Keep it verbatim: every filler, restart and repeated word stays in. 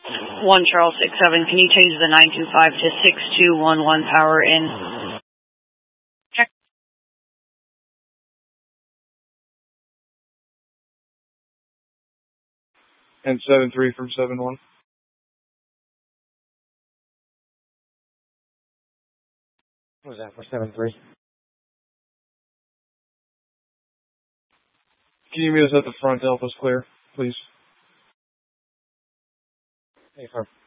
one Charles six seven, can you change the nine two five to six two one one power in? Check. And seven three from seven one. What was that for seven three? Can you meet us at the front to help us clear, please? Hey, firm.